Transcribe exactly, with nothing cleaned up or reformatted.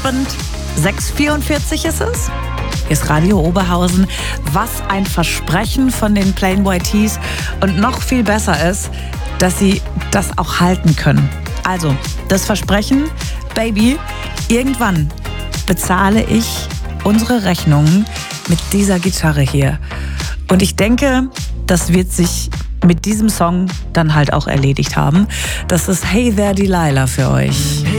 Abend. sechs Uhr vierundvierzig ist es. Hier ist Radio Oberhausen. Was ein Versprechen von den Plain White T's. Und noch viel besser ist, dass sie das auch halten können. Also, das Versprechen, Baby, irgendwann bezahle ich unsere Rechnungen mit dieser Gitarre hier. Und ich denke, das wird sich mit diesem Song dann halt auch erledigt haben. Das ist Hey There Delilah für euch.